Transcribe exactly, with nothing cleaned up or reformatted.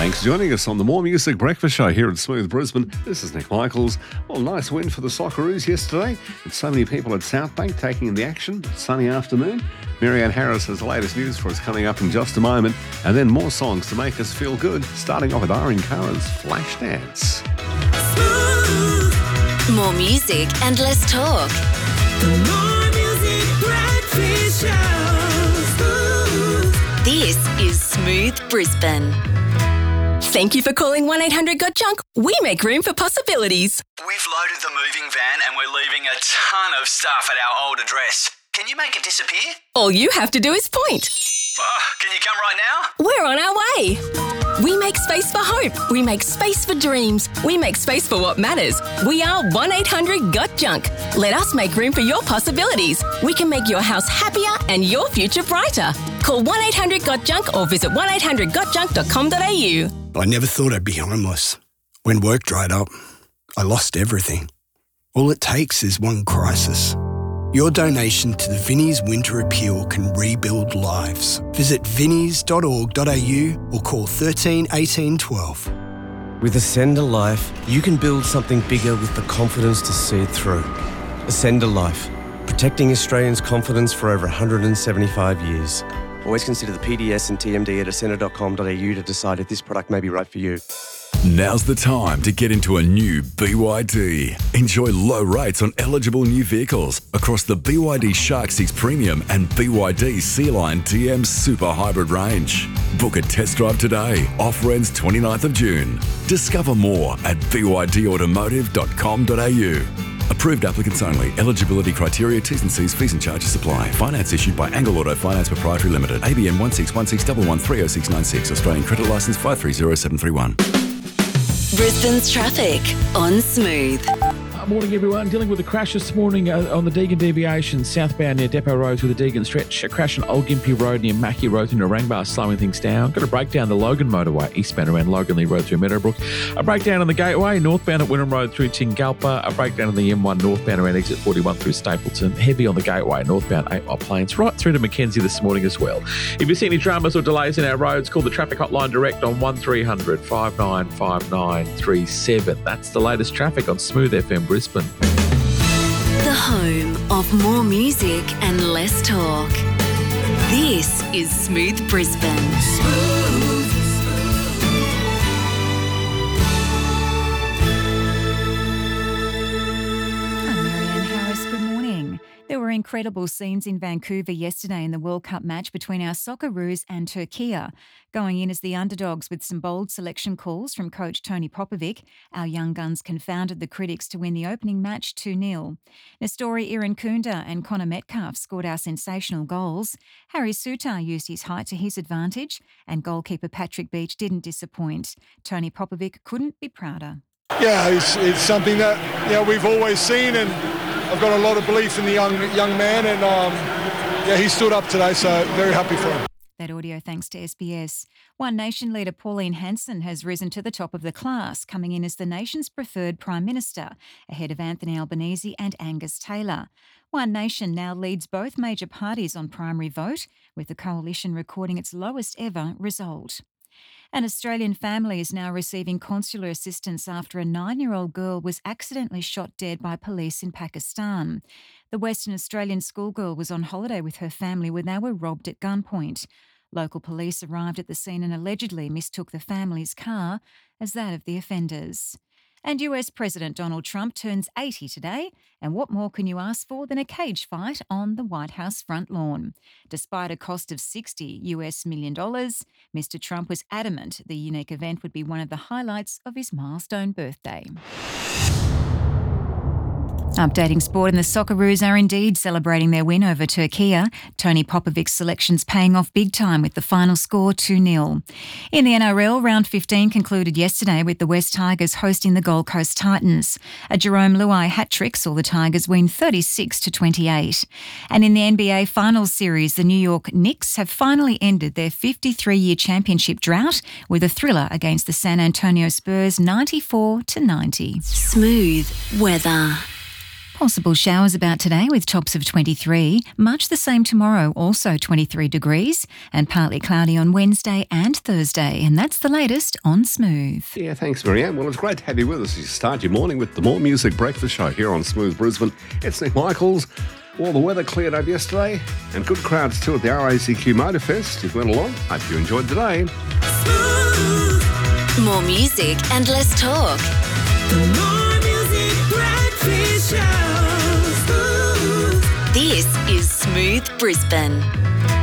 Thanks for joining us on the More Music Breakfast Show here at Smooth Brisbane. This is Nick Michaels. Well, nice win for the Socceroos yesterday. With so many people at Southbank taking in the action. Sunny afternoon. Marianne Harris has the latest news for us coming up in just a moment. And then more songs to make us feel good. Starting off with Irene Cara's Flashdance. More music and less talk. The More Music Breakfast Show. This is Smooth Brisbane. Thank you for calling one eight hundred got junk. We make room for possibilities. We've loaded the moving van and we're leaving a ton of stuff at our old address. Can you make it disappear? All you have to do is point. Oh, can you come right now? We're on our way. We make space for hope. We make space for dreams. We make space for what matters. We are one eight hundred got junk. Let us make room for your possibilities. We can make your house happier and your future brighter. Call one eight hundred got junk or visit one eight hundred got junk dot com dot a u. I never thought I'd be homeless. When work dried up, I lost everything. All it takes is one crisis. Your donation to the Vinnie's Winter Appeal can rebuild lives. Visit vinnies dot org dot a u or call thirteen eighteen twelve. With Ascend a Life, you can build something bigger with the confidence to see it through. Ascend a Life, protecting Australians' confidence for over one hundred seventy-five years. Always consider the P D S and T M D at ascend dot com dot a u to decide if this product may be right for you. Now's the time to get into a new B Y D. Enjoy low rates on eligible new vehicles across the B Y D Shark six Premium and B Y D Sea Line T M Super Hybrid range. Book a test drive today. Offer ends twenty-ninth of June. Discover more at b y d automotive dot com dot a u. Approved applicants only. Eligibility criteria, T's and C's, fees and charges apply. Finance issued by Angle Auto Finance Proprietary Limited. A B N one six one six one one three oh six nine six. Australian Credit Licence five three zero seven three one. Brisbane's traffic on Smooth. Morning, everyone. Dealing with a crash this morning uh, on the Deagon deviation, southbound near Depot Road through the Deagon stretch. A crash on Old Gympie Road near Mackie Road through Narangba, slowing things down. Got a breakdown the Logan motorway, eastbound around Loganley Road through Meadowbrook. A breakdown on the Gateway, northbound at Wynnum Road through Tingalpa. A breakdown on the M one, northbound around exit forty-one through Stapleton. Heavy on the Gateway, northbound eight Mile Plains, right through to Mackenzie this morning as well. If you see any dramas or delays in our roads, call the traffic hotline direct on one three hundred five nine five nine three seven. That's the latest traffic on Smooth F M Brisbane. The home of more music and less talk. This is Smooth Brisbane. Smooth. I'm Marianne Harris. Good morning. There were incredible scenes in Vancouver yesterday in the World Cup match between our Socceroos and Turkey. Going in as the underdogs with some bold selection calls from coach Tony Popovic, our young guns confounded the critics to win the opening match two nil. Nestori Irankunda and Connor Metcalf scored our sensational goals. Harry Sutar used his height to his advantage, and goalkeeper Patrick Beach didn't disappoint. Tony Popovic couldn't be prouder. Yeah, it's, it's something that you know, we've always seen, and I've got a lot of belief in the young young man, and um, yeah, he stood up today, so very happy for him. That audio thanks to S B S. One Nation leader Pauline Hanson has risen to the top of the class, coming in as the nation's preferred Prime Minister, ahead of Anthony Albanese and Angus Taylor. One Nation now leads both major parties on primary vote, with the coalition recording its lowest ever result. An Australian family is now receiving consular assistance after a nine-year-old girl was accidentally shot dead by police in Pakistan. The Western Australian schoolgirl was on holiday with her family when they were robbed at gunpoint. Local police arrived at the scene and allegedly mistook the family's car as that of the offenders. And U S President Donald Trump turns eighty today, and what more can you ask for than a cage fight on the White House front lawn? Despite a cost of sixty U S million dollars, Mister Trump was adamant the unique event would be one of the highlights of his milestone birthday. Updating sport, and the Socceroos are indeed celebrating their win over Turkey. Tony Popovic's selections paying off big time with the final score two nil. In the N R L, round fifteen concluded yesterday with the West Tigers hosting the Gold Coast Titans. A Jerome Luai hat-trick saw the Tigers win thirty-six to twenty-eight. And in the N B A Finals Series, the New York Knicks have finally ended their fifty-three-year championship drought with a thriller against the San Antonio Spurs ninety-four to ninety. Smooth weather. Possible showers about today with tops of twenty-three. Much the same tomorrow, also twenty-three degrees. And partly cloudy on Wednesday and Thursday. And that's the latest on Smooth. Yeah, thanks, Marianne. Well, it's great to have you with us as you start your morning with the More Music Breakfast Show here on Smooth Brisbane. It's Nick Michaels. Well, the weather cleared up yesterday and good crowds too at the R A C Q Motorfest. If you went along, hope you enjoyed today. More music and less talk. The More Music Breakfast Show. This is Smooth Brisbane.